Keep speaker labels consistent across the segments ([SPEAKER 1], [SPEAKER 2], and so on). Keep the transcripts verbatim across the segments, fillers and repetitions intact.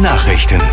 [SPEAKER 1] Nachrichten.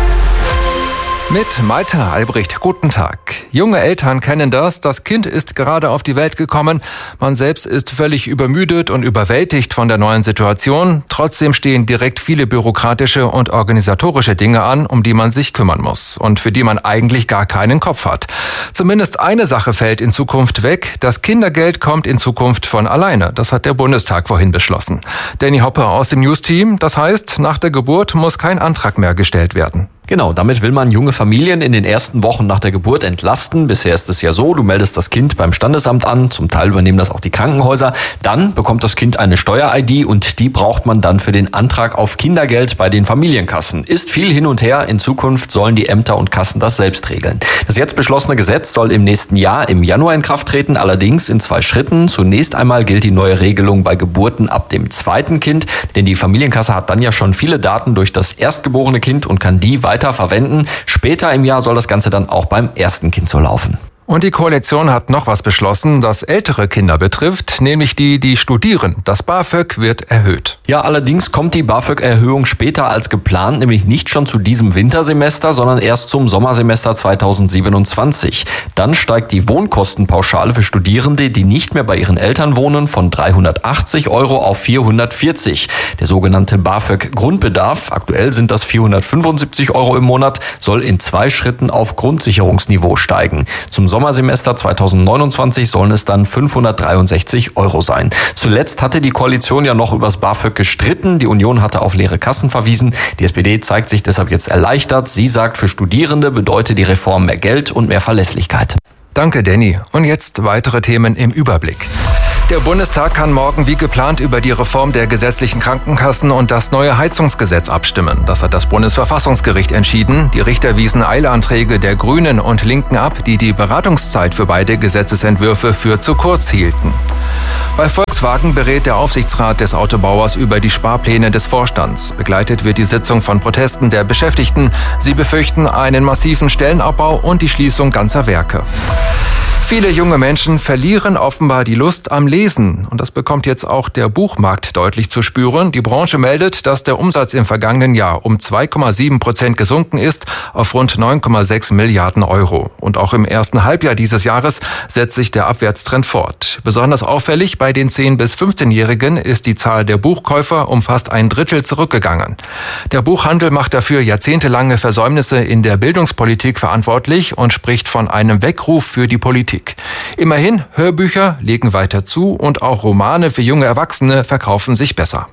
[SPEAKER 2] Mit Malte Albrecht, guten Tag. Junge Eltern kennen das, das Kind ist gerade auf die Welt gekommen, man selbst ist völlig übermüdet und überwältigt von der neuen Situation. Trotzdem stehen direkt viele bürokratische und organisatorische Dinge an, um die man sich kümmern muss und für die man eigentlich gar keinen Kopf hat. Zumindest eine Sache fällt in Zukunft weg, das Kindergeld kommt in Zukunft von alleine. Das hat der Bundestag vorhin beschlossen. Danny Hoppe aus dem News-Team, das heißt, nach der Geburt muss kein Antrag mehr gestellt werden.
[SPEAKER 3] Genau, damit will man junge Familien in den ersten Wochen nach der Geburt entlasten. Bisher ist es ja so, du meldest das Kind beim Standesamt an, zum Teil übernehmen das auch die Krankenhäuser. Dann bekommt das Kind eine Steuer-I D und die braucht man dann für den Antrag auf Kindergeld bei den Familienkassen. Ist viel hin und her, in Zukunft sollen die Ämter und Kassen das selbst regeln. Das jetzt beschlossene Gesetz soll im nächsten Jahr im Januar in Kraft treten, allerdings in zwei Schritten. Zunächst einmal gilt die neue Regelung bei Geburten ab dem zweiten Kind, denn die Familienkasse hat dann ja schon viele Daten durch das erstgeborene Kind und kann die weiter verwenden. Später im Jahr soll das Ganze dann auch beim ersten Kind so laufen.
[SPEAKER 2] Und die Koalition hat noch was beschlossen, das ältere Kinder betrifft, nämlich die, die studieren. Das BAföG wird erhöht.
[SPEAKER 3] Ja, allerdings kommt die BAföG-Erhöhung später als geplant, nämlich nicht schon zu diesem Wintersemester, sondern erst zum Sommersemester zweitausendsiebenundzwanzig. Dann steigt die Wohnkostenpauschale für Studierende, die nicht mehr bei ihren Eltern wohnen, von dreihundertachtzig Euro auf vierhundertvierzig. Der sogenannte BAföG-Grundbedarf, aktuell sind das vierhundertfünfundsiebzig Euro im Monat, soll in zwei Schritten auf Grundsicherungsniveau steigen. Zum Sommersemester zweitausendneunundzwanzig sollen es dann fünfhundertdreiundsechzig Euro sein. Zuletzt hatte die Koalition ja noch übers BAföG gestritten. Die Union hatte auf leere Kassen verwiesen. Die S P D zeigt sich deshalb jetzt erleichtert. Sie sagt, für Studierende bedeutet die Reform mehr Geld und mehr Verlässlichkeit.
[SPEAKER 2] Danke, Danny. Und jetzt weitere Themen im Überblick. Der Bundestag kann morgen wie geplant über die Reform der gesetzlichen Krankenkassen und das neue Heizungsgesetz abstimmen. Das hat das Bundesverfassungsgericht entschieden. Die Richter wiesen Eilanträge der Grünen und Linken ab, die die Beratungszeit für beide Gesetzesentwürfe für zu kurz hielten. Bei Volkswagen berät der Aufsichtsrat des Autobauers über die Sparpläne des Vorstands. Begleitet wird die Sitzung von Protesten der Beschäftigten. Sie befürchten einen massiven Stellenabbau und die Schließung ganzer Werke. Viele junge Menschen verlieren offenbar die Lust am Lesen. Und das bekommt jetzt auch der Buchmarkt deutlich zu spüren. Die Branche meldet, dass der Umsatz im vergangenen Jahr um zwei Komma sieben Prozent gesunken ist auf rund neun Komma sechs Milliarden Euro. Und auch im ersten Halbjahr dieses Jahres setzt sich der Abwärtstrend fort. Besonders auffällig bei den zehn- bis fünfzehnjährigen ist die Zahl der Buchkäufer um fast ein Drittel zurückgegangen. Der Buchhandel macht dafür jahrzehntelange Versäumnisse in der Bildungspolitik verantwortlich und spricht von einem Weckruf für die Politik. Immerhin, Hörbücher legen weiter zu und auch Romane für junge Erwachsene verkaufen sich besser.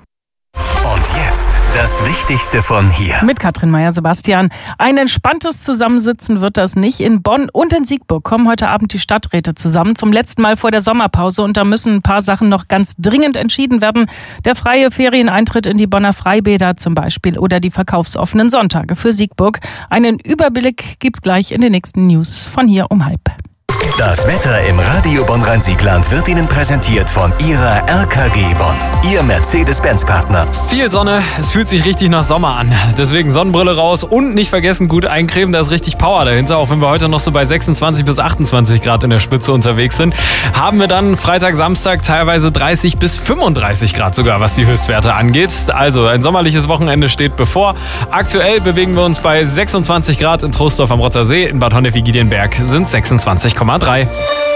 [SPEAKER 1] Und jetzt das Wichtigste von hier.
[SPEAKER 4] Mit Katrin Meyer-Sebastian. Ein entspanntes Zusammensitzen wird das nicht. In Bonn und in Siegburg kommen heute Abend die Stadträte zusammen. Zum letzten Mal vor der Sommerpause. Und da müssen ein paar Sachen noch ganz dringend entschieden werden. Der freie Ferieneintritt in die Bonner Freibäder zum Beispiel oder die verkaufsoffenen Sonntage für Siegburg. Einen Überblick gibt's gleich in den nächsten News von hier um halb.
[SPEAKER 1] Das Wetter im Radio Bonn-Rhein-Siegland wird Ihnen präsentiert von Ihrer R K G Bonn, Ihr Mercedes-Benz-Partner.
[SPEAKER 5] Viel Sonne, es fühlt sich richtig nach Sommer an. Deswegen Sonnenbrille raus und nicht vergessen, gut eincremen, da ist richtig Power dahinter. Auch wenn wir heute noch so bei sechsundzwanzig bis achtundzwanzig Grad in der Spitze unterwegs sind, haben wir dann Freitag, Samstag teilweise dreißig bis fünfunddreißig Grad sogar, was die Höchstwerte angeht. Also ein sommerliches Wochenende steht bevor. Aktuell bewegen wir uns bei sechsundzwanzig Grad in Troisdorf am Rotter See. In Bad Honnef-Giedienberg sind sechsundzwanzig Komma drei.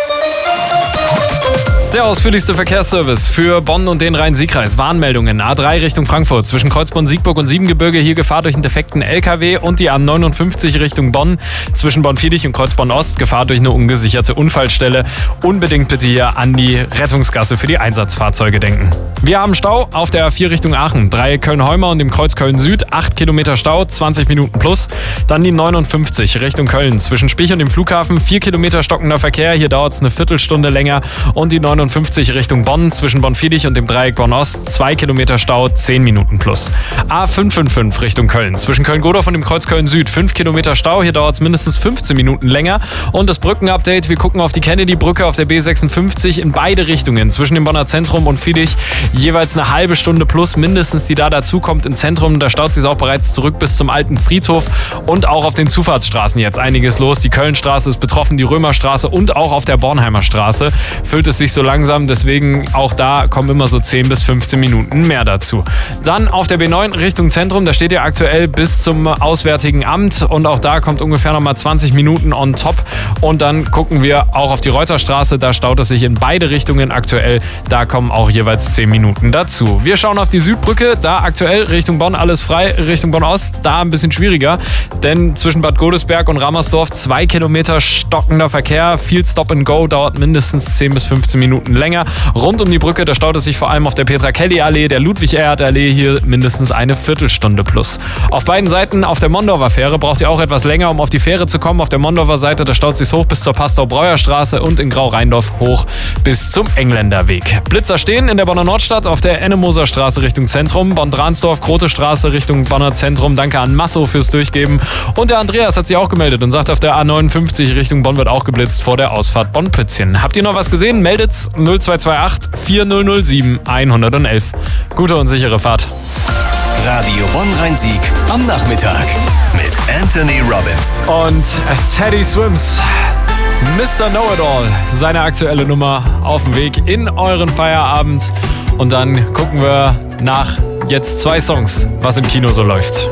[SPEAKER 5] Der ausführlichste Verkehrsservice für Bonn und den Rhein-Sieg-Kreis. Warnmeldungen. A drei Richtung Frankfurt zwischen Kreuzborn, Siegburg und Siebengebirge. Hier Gefahr durch einen defekten L K W. Und die A neunundfünfzig Richtung Bonn zwischen Bonn-Viedig und Kreuzborn-Ost. Gefahr durch eine ungesicherte Unfallstelle. Unbedingt bitte hier an die Rettungsgasse für die Einsatzfahrzeuge denken. Wir haben Stau auf der A vier Richtung Aachen. Dreieck Köln-Heuma und dem Kreuz Köln-Süd. acht Kilometer Stau, zwanzig Minuten plus. Dann die neunundfünfzig Richtung Köln zwischen Spich und dem Flughafen. vier Kilometer stockender Verkehr. Hier dauert es eine Viertelstunde länger. Und die neunundfünfzig Richtung Bonn zwischen Bonn-Viedig und dem Dreieck Bonn-Ost. zwei Kilometer Stau, zehn Minuten plus. A fünf fünf fünf Richtung Köln zwischen Köln-Godorf und dem Kreuz Köln-Süd. fünf Kilometer Stau. Hier dauert es mindestens fünfzehn Minuten länger. Und das Brückenupdate. Wir gucken auf die Kennedy-Brücke auf der B sechsundfünfzig in beide Richtungen. Zwischen dem Bonner Zentrum und Viedig. Jeweils eine halbe Stunde plus mindestens, die da dazukommt im Zentrum. Da staut sich auch bereits zurück bis zum alten Friedhof. Und auch auf den Zufahrtsstraßen jetzt einiges los. Die Kölnstraße ist betroffen, die Römerstraße und auch auf der Bornheimer Straße füllt es sich so langsam langsam, deswegen auch da kommen immer so zehn bis fünfzehn Minuten mehr dazu. Dann auf der B neun Richtung Zentrum, da steht ihr aktuell bis zum Auswärtigen Amt und auch da kommt ungefähr nochmal zwanzig Minuten on top. Und dann gucken wir auch auf die Reuterstraße, da staut es sich in beide Richtungen aktuell, da kommen auch jeweils zehn Minuten dazu. Wir schauen auf die Südbrücke, da aktuell Richtung Bonn alles frei, Richtung Bonn-Ost, da ein bisschen schwieriger, denn zwischen Bad Godesberg und Rammersdorf zwei Kilometer stockender Verkehr, viel Stop and Go, dauert mindestens zehn bis fünfzehn Minuten länger. Rund um die Brücke, da staut es sich vor allem auf der Petra-Kelly-Allee, der Ludwig-Erhard-Allee hier mindestens eine Viertelstunde plus. Auf beiden Seiten auf der Mondorfer Fähre braucht ihr auch etwas länger, um auf die Fähre zu kommen. Auf der Mondorfer Seite, da staut es sich hoch bis zur Pastor-Breuer-Straße und in Grau-Rheindorf hoch bis zum Engländerweg. Blitzer stehen in der Bonner Nordstadt auf der Ennemoser Straße Richtung Zentrum, Bonn-Dransdorf, Grote Straße Richtung Bonner Zentrum. Danke an Masso fürs Durchgeben. Und der Andreas hat sich auch gemeldet und sagt, auf der A neunundfünfzig Richtung Bonn wird auch geblitzt vor der Ausfahrt Bonn-Pützchen. Habt ihr noch was gesehen? Meldet's null zwei zwei acht vier null null sieben eins eins eins. Gute und sichere Fahrt.
[SPEAKER 1] Radio Bonn-Rhein-Sieg am Nachmittag mit Anthony Robbins.
[SPEAKER 5] Und Teddy Swims, Mister Know-It-All, seine aktuelle Nummer auf dem Weg in euren Feierabend. Und dann gucken wir nach jetzt zwei Songs, was im Kino so läuft.